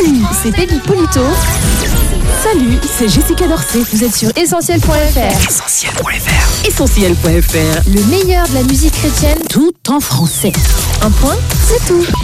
Salut, c'est Baby Polito. Salut, c'est Jessica Dorcet. Vous êtes sur Essentiel.fr. Essentiel.fr. Essentiel.fr. Le meilleur de la musique chrétienne, tout en français. Un point, c'est tout.